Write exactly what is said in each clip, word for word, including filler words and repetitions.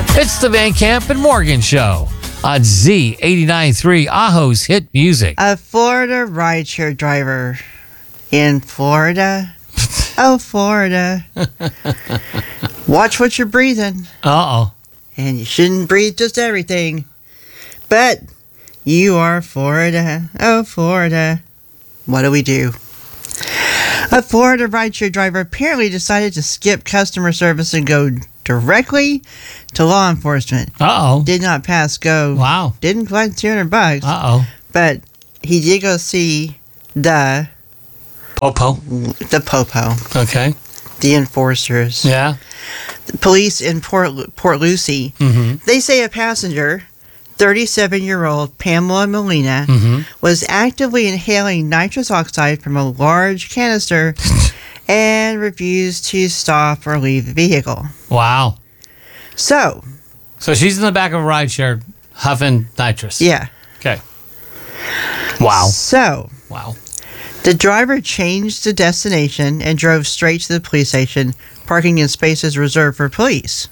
It's the Van Camp and Morgan Show on Z eighty-nine point three, Aho's hit music. A Florida rideshare driver in Florida. Oh, Florida. Watch what you're breathing. Uh-oh. And you shouldn't breathe just everything. But you are Florida. Oh, Florida. What do we do? A Florida rideshare driver apparently decided to skip customer service and go directly to law enforcement. Uh-oh. Did not pass go. Wow. Didn't collect two hundred bucks. Uh-oh. But he did go see the Popo. the Popo, Okay. the enforcers. Yeah. The police in Port Port Lucie. Mm-hmm. They say a passenger, thirty-seven-year-old Pamela Molina, Mm-hmm. was actively inhaling nitrous oxide from a large canister and refused to stop or leave the vehicle. Wow. So, So she's in the back of a rideshare huffing nitrous. yeah. Okay. Wow. So, Wow. the driver changed the destination and drove straight to the police station, parking in spaces reserved for police.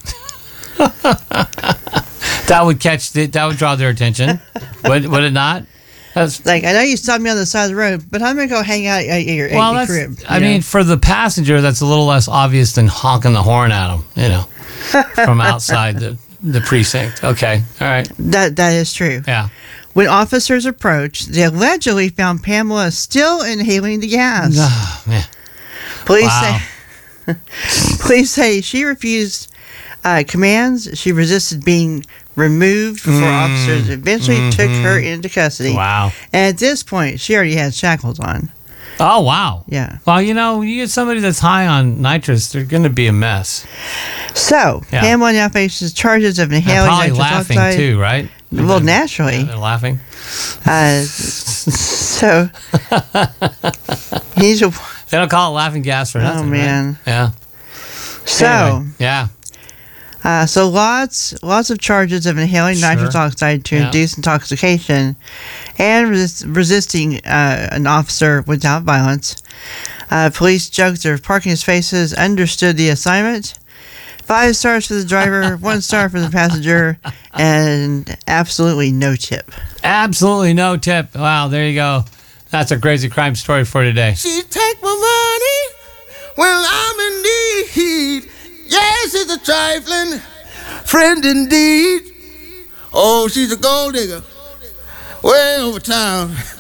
That would catch the, that would draw their attention. would would it not? That's Like, I know you stopped me on the side of the road, but I'm going to go hang out at your, well, at that's, your crib. I you know? mean, for the passenger, that's a little less obvious than honking the horn at them, you know, from outside the, the precinct. Okay. All right. that that is true. Yeah. When officers approached, they allegedly found Pamela still inhaling the gas. Oh, man. Police Wow. say police say she refused uh, commands. She resisted being removed before Mm. officers eventually took her into custody. Wow. And at this point, she already had shackles on. Oh, wow. Yeah. Well, you know, you get somebody that's high on nitrous, they're going to be a mess. So, Yeah. Pamela now faces charges of And inhaling probably nitrous laughing, oxide. too, right? Well, Yeah, naturally. they're laughing. Uh, so, he's a, They don't call it laughing gas for nothing. oh man. Right? Yeah. So, Anyway, yeah. Uh, so lots, lots of charges of inhaling Sure. nitrous oxide to Yeah. induce intoxication, and resist, resisting uh, an officer without violence. Uh, police joked their parking spaces, understood the assignment. Five stars for the driver, one star for the passenger, and absolutely no tip. Absolutely no tip. Wow, there you go. That's a crazy crime story for today. She take my money when I'm in need. Yes, it's a trifling friend indeed. Oh, she's a gold digger way over town.